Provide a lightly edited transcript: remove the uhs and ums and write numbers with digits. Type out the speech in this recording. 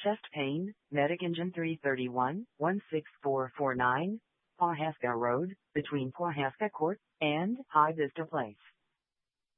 Chest pain, Medic Engine 331, 16449, Pawhuska Road, between Pawhuska Court and High Vista Place.